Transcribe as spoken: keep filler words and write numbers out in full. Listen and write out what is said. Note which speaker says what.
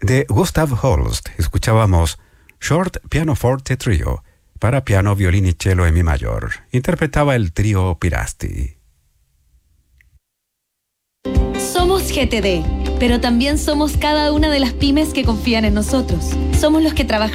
Speaker 1: De Gustav Holst escuchábamos Short Pianoforte Trio para piano, violín y cello en mi mayor. Interpretaba el trío Pirasti.
Speaker 2: Somos G T D, pero también somos cada una de las pymes que confían en nosotros. Somos los que trabajamos